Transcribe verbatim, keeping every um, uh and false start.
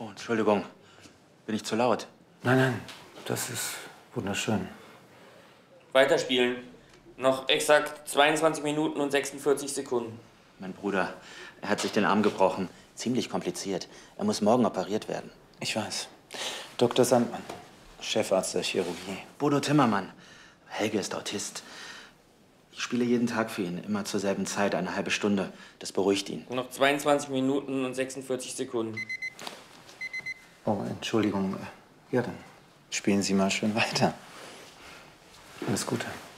Oh, Entschuldigung. Bin ich zu laut? Nein, nein, das ist wunderschön. Weiterspielen. Noch exakt zweiundzwanzig Minuten und sechsundvierzig Sekunden. Mein Bruder, er hat sich den Arm gebrochen. Ziemlich kompliziert. Er muss morgen operiert werden. Ich weiß. Doktor Sandmann, Chefarzt der Chirurgie. Bodo Timmermann. Helge ist Autist. Ich spiele jeden Tag für ihn, immer zur selben Zeit, eine halbe Stunde. Das beruhigt ihn. Noch zweiundzwanzig Minuten und sechsundvierzig Sekunden. Oh, Entschuldigung. Ja, dann spielen Sie mal schön weiter. Alles Gute.